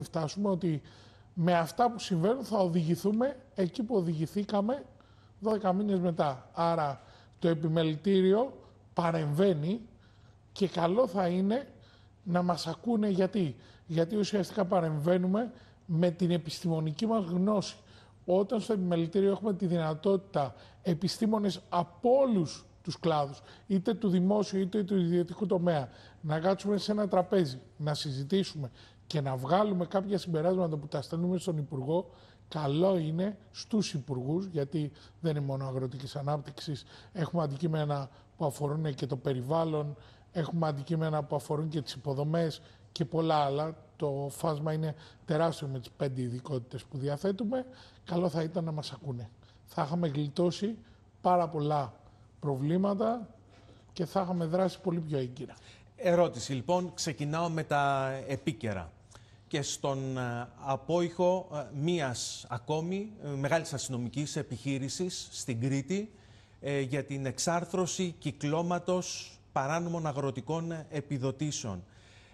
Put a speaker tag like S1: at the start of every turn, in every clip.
S1: φτάσουμε ότι με αυτά που συμβαίνουν θα οδηγηθούμε εκεί που οδηγηθήκαμε 12 μήνες μετά. Άρα το επιμελητήριο παρεμβαίνει και καλό θα είναι να μας ακούνε γιατί ουσιαστικά παρεμβαίνουμε με την επιστημονική μας γνώση. Όταν στο επιμελητήριο έχουμε τη δυνατότητα επιστήμονες από όλους τους κλάδους, είτε του δημόσιου είτε του ιδιωτικού τομέα, να κάτσουμε σε ένα τραπέζι, να συζητήσουμε και να βγάλουμε κάποια συμπεράσματα που τα στέλνουμε στον Υπουργό, καλό είναι στους υπουργούς, γιατί δεν είναι μόνο αγροτικής ανάπτυξης, έχουμε αντικείμενα που αφορούν και το περιβάλλον, έχουμε αντικείμενα που αφορούν και τις υποδομές και πολλά άλλα. Το φάσμα είναι τεράστιο με τις 5 ειδικότητες που διαθέτουμε. Καλό θα ήταν να μας ακούνε. Θα είχαμε γλιτώσει πάρα πολλά προβλήματα και θα είχαμε δράσει πολύ πιο έγκυρα.
S2: Ερώτηση λοιπόν, ξεκινάω με τα επίκαιρα. Και στον απόϊχο μίας ακόμη μεγάλης αστυνομικής επιχείρησης στην Κρήτη για την εξάρθρωση κυκλώματος παράνομων αγροτικών επιδοτήσεων.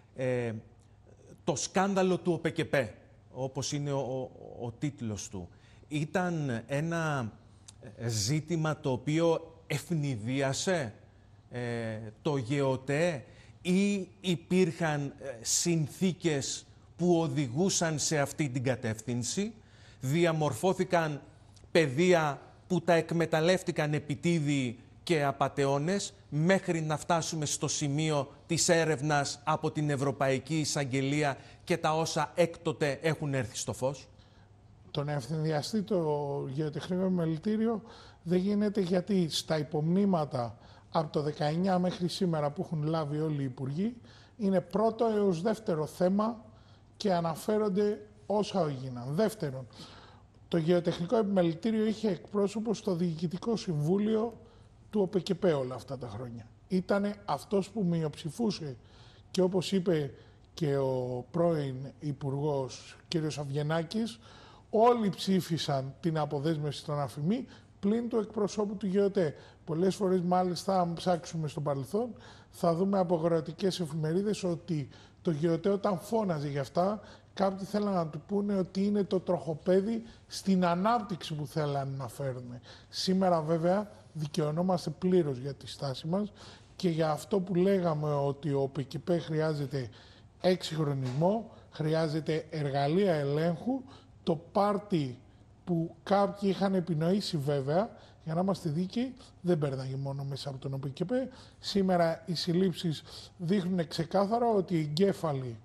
S2: Το σκάνδαλο του ΟΠΕΚΕΠΕ, όπως είναι ο τίτλος του, ήταν ένα ζήτημα το οποίο ευνηδίασε το ΓΕΟΤΕ ή υπήρχαν συνθήκες που οδηγούσαν σε αυτή την κατεύθυνση, διαμορφώθηκαν πεδία που τα εκμεταλλεύτηκαν επιτίδιοι και απατεώνες μέχρι να φτάσουμε στο σημείο της έρευνας από την Ευρωπαϊκή Εισαγγελία και τα όσα έκτοτε έχουν έρθει στο φως.
S1: Το να ευθυνδιαστεί το γεωτεχνικό επιμελητήριο δεν γίνεται γιατί στα υπομνήματα από το 19 μέχρι σήμερα που έχουν λάβει όλοι οι υπουργοί είναι πρώτο έως δεύτερο θέμα και αναφέρονται όσα έγιναν. Δεύτερον, το γεωτεχνικό επιμελητήριο είχε εκπρόσωπο στο Διοικητικό Συμβούλιο του ΟΠΕΚΕΠΕ όλα αυτά τα χρόνια. Ήτανε αυτός που μειοψηφούσε και όπως είπε και ο πρώην Υπουργός κ. Αυγενάκης, όλοι ψήφισαν την αποδέσμευση των αφημί πλην του εκπροσώπου του ΓΕΟΤΕ. Πολλές φορές μάλιστα, αν ψάξουμε στο παρελθόν, θα δούμε από αγροτικές εφημερίδες ότι το ΓΕΟΤΕ όταν φώναζε γι' αυτά, κάποιοι θέλαν να του πούνε ότι είναι το τροχοπέδι στην ανάπτυξη που θέλαν να φέρουν. Σήμερα βέβαια δικαιωνόμαστε πλήρως για τη στάση μας και για αυτό που λέγαμε ότι ο ΟΠΕΚΕΠΕ χρειάζεται εξυγχρονισμό, χρειάζεται εργαλεία ελέγχου, το πάρτι που κάποιοι είχαν επινοήσει βέβαια, για να είμαστε δίκαιοι, δεν πέρναγε μόνο μέσα από τον ΟΠΕΚΕΠΕ. Σήμερα οι συλλήψεις δείχνουν ξεκάθαρα ότι οι εγκέφαλοι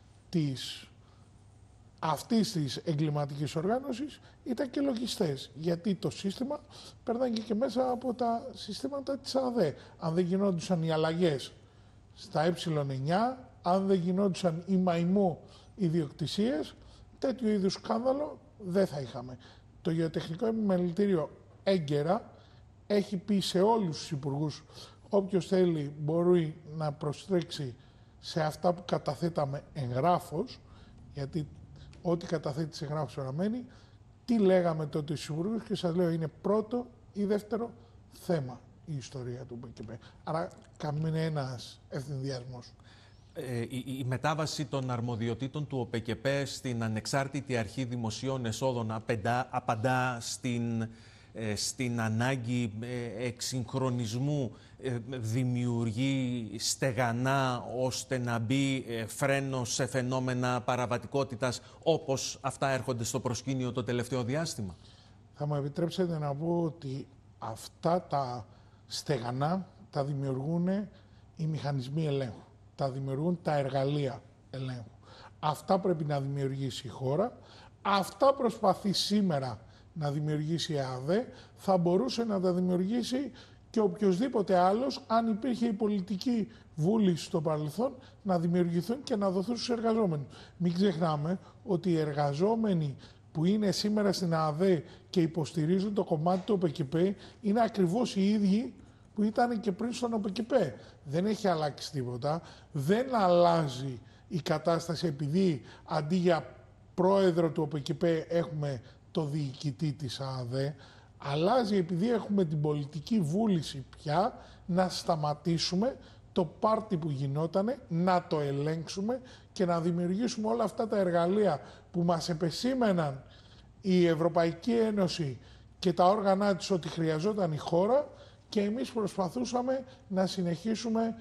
S1: αυτής της εγκληματικής οργάνωσης ήταν και λογιστές. Γιατί το σύστημα πέρναγε και μέσα από τα συστήματα της ΑΔΕ. Αν δεν γινόντουσαν οι αλλαγές στα ε9, αν δεν γινόντουσαν οι μαϊμού ιδιοκτησίες, τέτοιου είδους σκάνδαλο δεν θα είχαμε. Το γεωτεχνικό επιμελητήριο έγκαιρα έχει πει σε όλους τους υπουργούς, όποιος θέλει μπορεί να προστρέξει σε αυτά που καταθέταμε εγγράφος, γιατί ό,τι καταθέτει εγγράφος οραμένη, τι λέγαμε τότε στους υπουργούς και σας λέω είναι πρώτο ή δεύτερο θέμα η ιστορία του ΟΠΕΚΕΠΕ. Άρα κανένας ευθυνδιασμός.
S2: Η μετάβαση των αρμοδιοτήτων του ΟΠΕΚΕΠΕ στην Ανεξάρτητη Αρχή Δημοσίων Εσόδων απαντά στην ανάγκη εξυγχρονισμού, δημιουργεί στεγανά ώστε να μπει φρένο σε φαινόμενα παραβατικότητας όπως αυτά έρχονται στο προσκήνιο το τελευταίο διάστημα.
S1: Θα μου επιτρέψετε να πω ότι αυτά τα στεγανά τα δημιουργούν οι μηχανισμοί ελέγχου. Τα δημιουργούν τα εργαλεία ελέγχου. Αυτά πρέπει να δημιουργήσει η χώρα. Αυτά προσπαθεί σήμερα να δημιουργήσει η ΑΔΕ. Θα μπορούσε να τα δημιουργήσει και οποιοδήποτε άλλος, αν υπήρχε η πολιτική βούληση στο παρελθόν, να δημιουργηθούν και να δοθούν στους εργαζόμενους. Μην ξεχνάμε ότι οι εργαζόμενοι που είναι σήμερα στην ΑΔΕ και υποστηρίζουν το κομμάτι του ΟΠΕΚΕΠΕ είναι ακριβώς οι ίδιοι που ήταν και πριν στον ΟΠΕΚΕΠΕ. Δεν έχει αλλάξει τίποτα, δεν αλλάζει η κατάσταση επειδή αντί για πρόεδρο του ΟΠΕΚΕΠΕ έχουμε το διοικητή της ΑΔΕ, αλλάζει επειδή έχουμε την πολιτική βούληση πια να σταματήσουμε το πάρτι που γινότανε, να το ελέγξουμε και να δημιουργήσουμε όλα αυτά τα εργαλεία που μας επεσήμεναν η Ευρωπαϊκή Ένωση και τα όργανά της ότι χρειαζόταν η χώρα, και εμείς προσπαθούσαμε να συνεχίσουμε